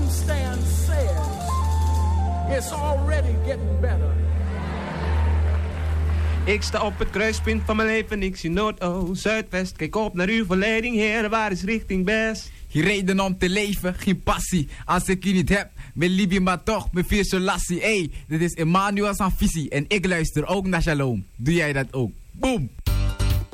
circumstance says it's already getting better. Ik sta op het kruispunt van mijn leven, ik zie Noord, Oost, Zuidwest. Kijk op naar uw verleiding, Heer, waar is richting best? Geen reden om te leven, geen passie. Als ik je niet heb, mijn Libi maar toch, mijn vier lassie. Dit is Emmanuel Sanfisi en ik luister ook naar Shalom. Doe jij dat ook? Boom!